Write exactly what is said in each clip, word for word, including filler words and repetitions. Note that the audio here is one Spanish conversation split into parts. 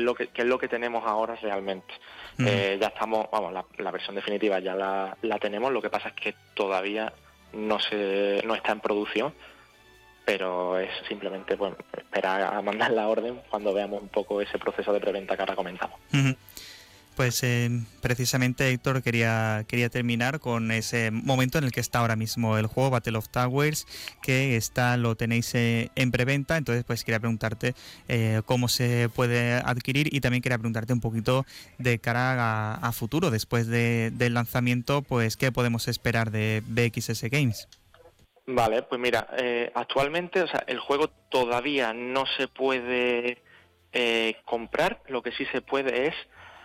lo que, qué es lo que tenemos ahora realmente. Uh-huh. Eh, ya estamos, vamos, la, la versión definitiva ya la, la tenemos, lo que pasa es que todavía no se no está en producción, pero es simplemente bueno, esperar a mandar la orden cuando veamos un poco ese proceso de preventa que ahora comentamos. Uh-huh. Pues eh, precisamente, Héctor, quería quería terminar con ese momento en el que está ahora mismo el juego Battle of Towers, que está lo tenéis eh, en preventa. Entonces pues quería preguntarte eh, cómo se puede adquirir, y también quería preguntarte un poquito de cara a, a futuro, después de, del lanzamiento, pues qué podemos esperar de B X S Games. Vale, pues mira, eh, actualmente, o sea, el juego todavía no se puede eh, comprar. Lo que sí se puede es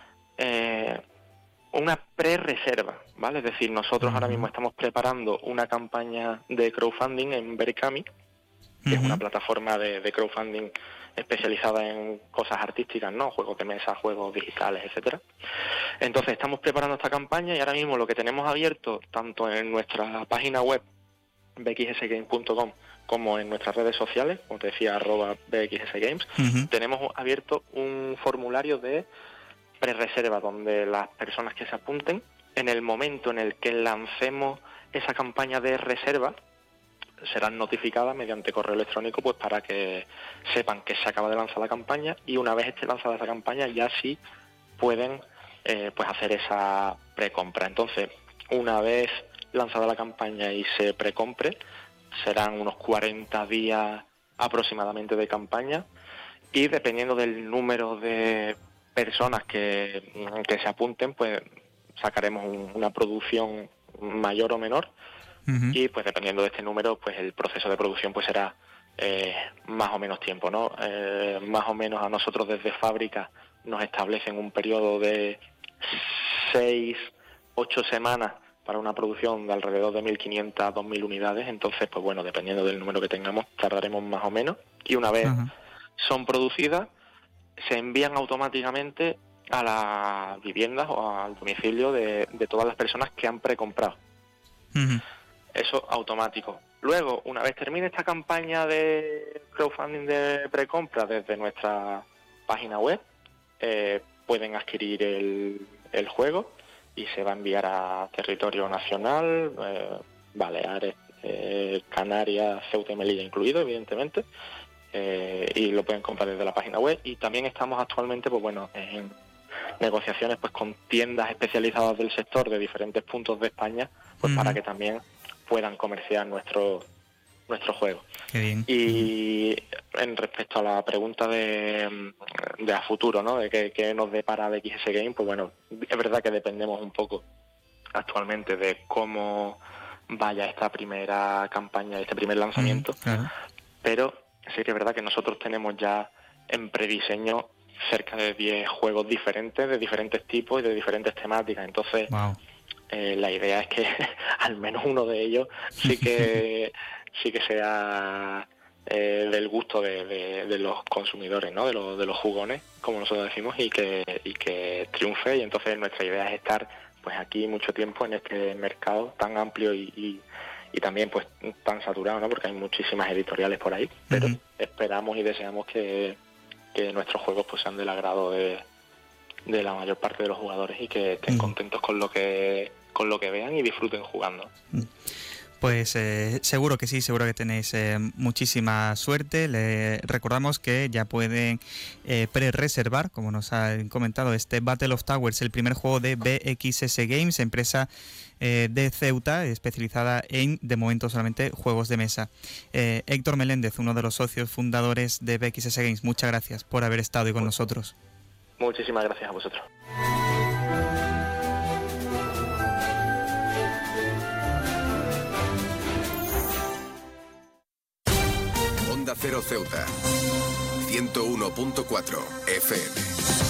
Eh, una pre-reserva, ¿vale? Es decir, nosotros uh-huh. ahora mismo estamos preparando una campaña de crowdfunding en Berkami, que uh-huh. es una plataforma de, de crowdfunding especializada en cosas artísticas, ¿no? Juegos de mesa, juegos digitales, etcétera. Entonces estamos preparando esta campaña y ahora mismo lo que tenemos abierto, tanto en nuestra página web b x s games punto com como en nuestras redes sociales, como te decía, arroba b x s games, uh-huh. tenemos abierto un formulario de pre-reserva donde las personas que se apunten, en el momento en el que lancemos esa campaña de reserva, serán notificadas mediante correo electrónico, pues para que sepan que se acaba de lanzar la campaña, y una vez esté lanzada esa campaña ya sí pueden eh, pues hacer esa precompra. Entonces, una vez lanzada la campaña y se precompre, serán unos cuarenta días aproximadamente de campaña, y dependiendo del número de personas que, que se apunten, pues sacaremos un, una producción mayor o menor, uh-huh. y pues dependiendo de este número, pues el proceso de producción pues será eh, más o menos tiempo, ¿no? Eh, más o menos a nosotros desde fábrica nos establecen un periodo de seis, ocho semanas para una producción de alrededor de mil quinientas a dos mil unidades. Entonces, pues bueno, dependiendo del número que tengamos, tardaremos más o menos, y una vez uh-huh. son producidas, se envían automáticamente a las viviendas o al domicilio de, de todas las personas que han precomprado. Uh-huh. Eso automático. Luego, una vez termine esta campaña de crowdfunding de precompra desde nuestra página web, eh, pueden adquirir el, el juego y se va a enviar a territorio nacional, eh, Baleares, eh, Canarias, Ceuta y Melilla incluido, evidentemente. Eh, y lo pueden comprar desde la página web, y también estamos actualmente pues bueno en negociaciones pues con tiendas especializadas del sector de diferentes puntos de España, pues uh-huh. para que también puedan comerciar nuestro nuestro juego. Qué bien. Y en respecto a la pregunta de, de a futuro, ¿no? De qué, qué nos depara B X S Game, pues bueno, es verdad que dependemos un poco actualmente de cómo vaya esta primera campaña, este primer lanzamiento, uh-huh. uh-huh. pero sí que es verdad que nosotros tenemos ya en prediseño cerca de diez juegos diferentes, de diferentes tipos y de diferentes temáticas. Entonces, wow. eh, la idea es que al menos uno de ellos sí que sí que sea eh, del gusto de, de, de los consumidores, ¿no? De los de los jugones, como nosotros decimos, y que y que triunfe. Y entonces nuestra idea es estar pues aquí mucho tiempo en este mercado tan amplio y, y y también pues tan saturado, ¿no? Porque hay muchísimas editoriales por ahí, pero uh-huh. esperamos y deseamos que, que nuestros juegos pues sean del agrado de, de la mayor parte de los jugadores, y que estén uh-huh. contentos con lo que con lo que vean y disfruten jugando. Uh-huh. Pues eh, seguro que sí, seguro que tenéis eh, muchísima suerte. Le recordamos que ya pueden eh, pre-reservar, como nos han comentado, este Battle of Towers, el primer juego de B X S Games, empresa eh, de Ceuta, especializada en, de momento, solamente juegos de mesa. Eh, Héctor Meléndez, uno de los socios fundadores de B X S Games, muchas gracias por haber estado hoy con nosotros. Muchísimas gracias a vosotros. Onda Cero Ceuta, ciento uno punto cuatro F M.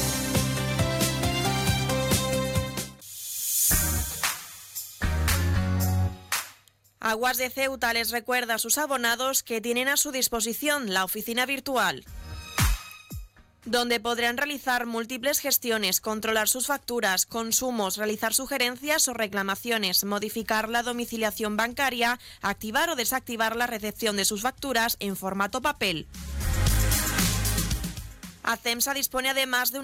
Aguas de Ceuta les recuerda a sus abonados que tienen a su disposición la oficina virtual, donde podrán realizar múltiples gestiones, controlar sus facturas, consumos, realizar sugerencias o reclamaciones, modificar la domiciliación bancaria, activar o desactivar la recepción de sus facturas en formato papel. ACEMSA dispone además de un